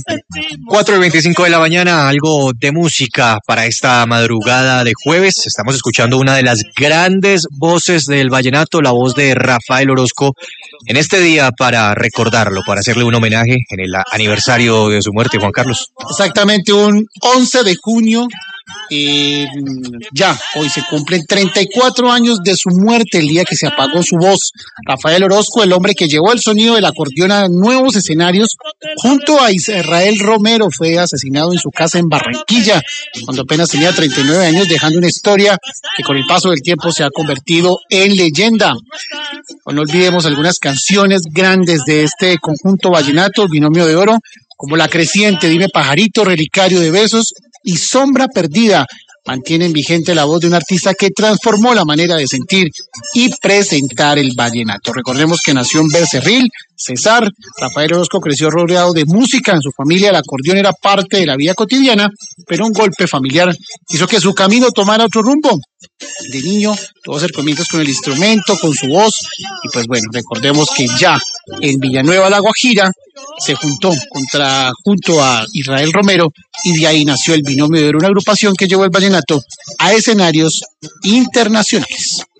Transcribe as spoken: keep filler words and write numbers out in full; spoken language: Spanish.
cuatro y veinticinco de la mañana, algo de música para esta madrugada de jueves. Estamos escuchando una de las grandes voces del vallenato, la voz de Rafael Orozco, en este día para recordarlo, para hacerle un homenaje en el aniversario de su muerte, Juan Carlos. Exactamente, un once de junio. Eh, ya, hoy se cumplen treinta y cuatro años de su muerte, el día que se apagó su voz. Rafael Orozco, el hombre que llevó el sonido del acordeón a nuevos escenarios, junto a Israel Romero, fue asesinado en su casa en Barranquilla, cuando apenas tenía treinta y nueve años, dejando una historia que con el paso del tiempo se ha convertido en leyenda. No olvidemos algunas canciones grandes de este conjunto vallenato, el Binomio de Oro, como La Creciente, Dime Pajarito, Relicario de Besos y Sombra Perdida, mantienen vigente la voz de un artista que transformó la manera de sentir y presentar el vallenato. Recordemos que nació en Becerril, Cesar. Rafael Orozco creció rodeado de música. En su familia el acordeón era parte de la vida cotidiana, pero un golpe familiar hizo que su camino tomara otro rumbo. De niño tuvo acercamientos con el instrumento, con su voz, y pues bueno, recordemos que ya en Villanueva La Guajira se juntó contra, junto a Israel Romero, y de ahí nació el Binomio de Oro, una agrupación que llevó el vallenato a escenarios internacionales.